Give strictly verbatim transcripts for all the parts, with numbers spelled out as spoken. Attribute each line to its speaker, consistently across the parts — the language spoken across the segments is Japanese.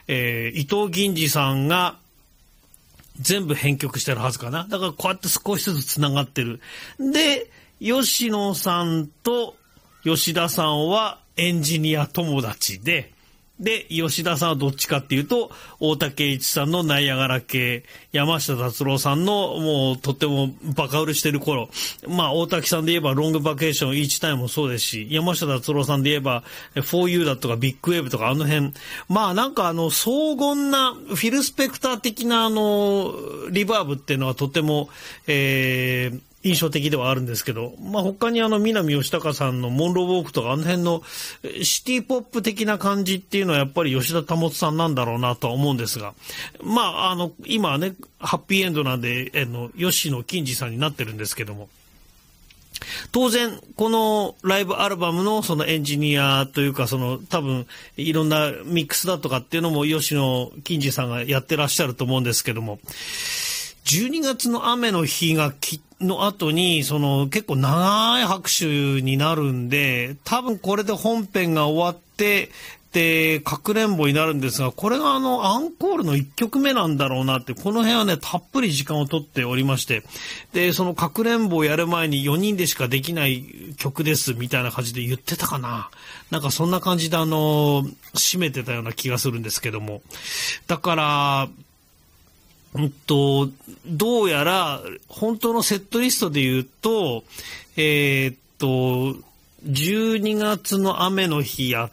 Speaker 1: えー、伊藤銀次さんが全部編曲してるはずかな。だからこうやって少しずつ繋がってる。で、吉野さんと吉田さんはエンジニア友達で、で、吉田さんはどっちかっていうと、大竹一さんのナイアガラ系、山下達郎さんのもうとってもバカ売れしてる頃、まあ大竹さんで言えばロングバケーションイーチタイムもそうですし、山下達郎さんで言えば フォーユー だとかビッグウェーブとかあの辺、まあなんかあの荘厳なフィル・スペクター的なあのリバーブっていうのはとても、えー、印象的ではあるんですけど、まあ他にあの南吉高さんのモンローウォークとかあの辺のシティポップ的な感じっていうのはやっぱり吉田保さんなんだろうなとは思うんですが、まああの今はねハッピーエンドなんであの吉野金次さんになってるんですけども、当然このライブアルバムのそのエンジニアというかその多分いろんなミックスだとかっていうのも吉野金次さんがやってらっしゃると思うんですけども、じゅうにがつの雨の日がきの後にその結構長い拍手になるんで、多分これで本編が終わってでかくれんぼになるんですが、これがあのアンコールのいっきょくめなんだろうなって、この辺はねたっぷり時間を取っておりまして、でそのかくれんぼをやる前によにんでしかできない曲ですみたいな感じで言ってたかな、なんかそんな感じであの締めてたような気がするんですけども、だからうんと、どうやら本当のセットリストで言うと、えー、っと、じゅうにがつの雨の日やって、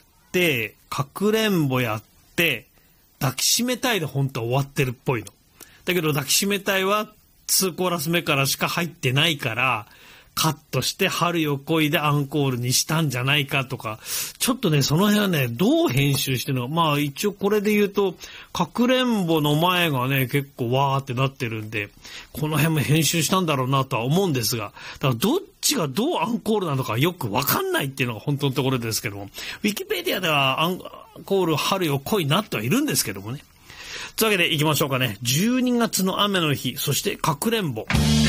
Speaker 1: かくれんぼやって、抱きしめたいで本当は終わってるっぽいの。だけど抱きしめたいはにコーラス目からしか入ってないから、カットして春よ来いでアンコールにしたんじゃないかとか、ちょっとねその辺はねどう編集してるのか、まあ一応これで言うとかくれんぼの前がね結構わーってなってるんで、この辺も編集したんだろうなとは思うんですが、だからどっちがどうアンコールなのかよくわかんないっていうのが本当のところですけども、ウィキペディアではアンコール春よ来いなってはいるんですけどもね。というわけで行きましょうかね。じゅうにがつの雨の日、そしてかくれんぼ。